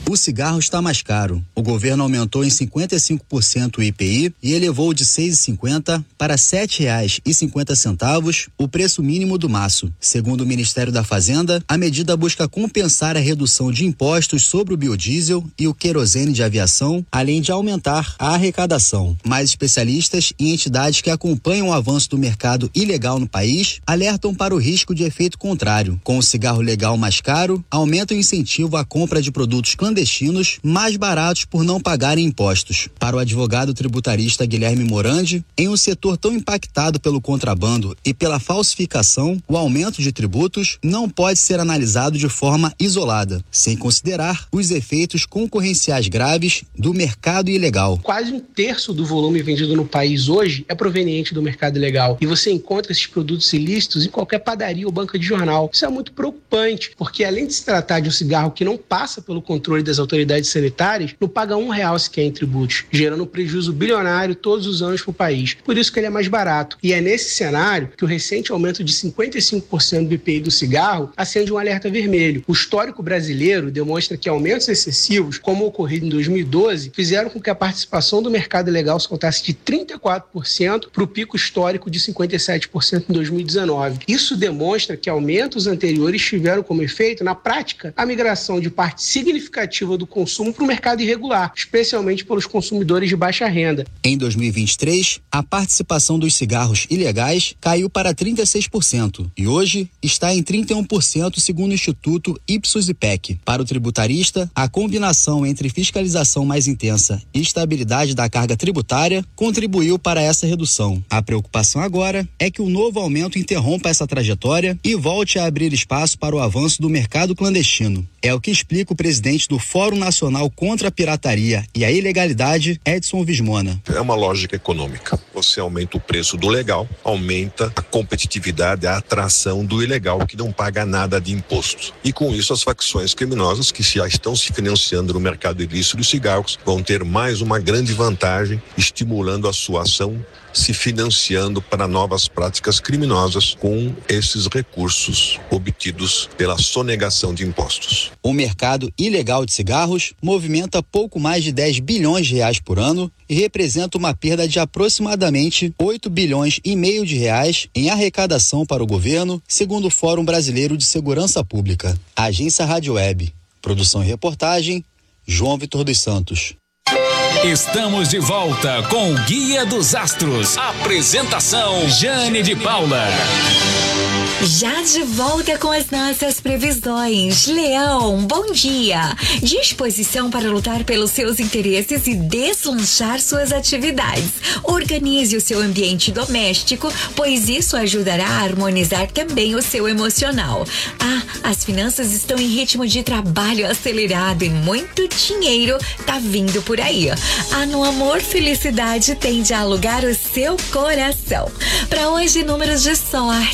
O cigarro está mais caro. O governo aumentou em 55% o IPI e elevou de R$ 6,50 para R$ 7,50 o preço mínimo do maço. Segundo o Ministério da Fazenda, a medida busca compensar a redução de impostos sobre o biodiesel e o querosene de aviação, além de aumentar a arrecadação. Mais especialistas e entidades que acompanham o avanço do mercado ilegal no país alertam para o risco de efeito contrário. Com o cigarro legal mais caro, aumenta o incentivo à compra de produtos clandestinos mais baratos por não pagarem impostos. Para o advogado tributarista Guilherme Morandi, em um setor tão impactado pelo contrabando e pela falsificação, o aumento de tributos não pode ser analisado de forma isolada, sem considerar os efeitos concorrenciais graves do mercado ilegal. Quase um terço do volume vendido no país hoje é proveniente do mercado ilegal e você encontra esses produtos ilícitos em qualquer padaria ou banca de jornal. Isso é muito preocupante, porque além de se tratar de um cigarro que não passa pelo controle das autoridades sanitárias, não paga R$1 sequer em tributos, gerando um prejuízo bilionário todos os anos para o país. Por isso que ele é mais barato. E é nesse cenário que o recente aumento de 55% do IPI do cigarro acende um alerta vermelho. O histórico brasileiro demonstra que aumentos excessivos, como o ocorrido em 2012, fizeram com que a participação do mercado ilegal saltasse de 34% para o pico histórico de 57% em 2019. Isso demonstra que aumentos anteriores tiveram como efeito, na prática, a migração de parte significativa do consumo para o mercado irregular, especialmente pelos consumidores de baixa renda. Em 2023, a participação dos cigarros ilegais caiu para 36% e hoje está em 31%, segundo o Instituto Ipsos-IPEC. Para o tributarista, a combinação entre fiscalização mais intensa e estabilidade da carga tributária contribuiu para essa redução. A preocupação agora é que o novo aumento interrompa essa trajetória e volte a abrir espaço para o avanço do mercado clandestino. É o que explica o presidente do Fórum Nacional contra a Pirataria e a Ilegalidade, Edson Vismona. É uma lógica econômica. Você aumenta o preço do legal, aumenta a competitividade, a atração do ilegal, que não paga nada de imposto. E com isso, as facções criminosas que já estão se financiando no mercado ilícito de cigarros vão ter mais uma grande vantagem, estimulando a sua ação, se financiando para novas práticas criminosas com esses recursos obtidos pela sonegação de impostos. O mercado ilegal de cigarros movimenta pouco mais de 10 bilhões de reais por ano e representa uma perda de aproximadamente 8 bilhões e meio de reais em arrecadação para o governo, segundo o Fórum Brasileiro de Segurança Pública. Agência Rádio Web. Produção e reportagem, João Vitor dos Santos. Estamos de volta com o Guia dos Astros. Apresentação: Jane de Paula. Já de volta com as nossas previsões. Leão, bom dia. Disposição para lutar pelos seus interesses e deslanchar suas atividades. Organize o seu ambiente doméstico, pois isso ajudará a harmonizar também o seu emocional. As finanças estão em ritmo de trabalho acelerado e muito dinheiro tá vindo por aí. No amor, felicidade tende a alugar o seu coração. Para hoje, números de sorte: